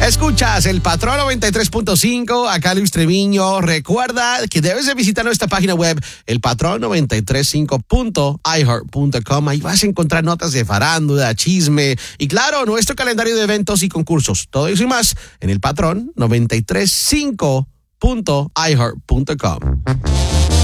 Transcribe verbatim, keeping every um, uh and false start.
Escuchas el Patrón noventa y tres punto cinco, acá Luis Treviño. Recuerda que debes de visitar nuestra página web, el patrón noventa y tres punto cinco punto i heart punto com. Ahí vas a encontrar notas de farándula, chisme y, claro, nuestro calendario de eventos y concursos. Todo eso y más en el patrón noventa y tres punto cinco punto i heart punto com.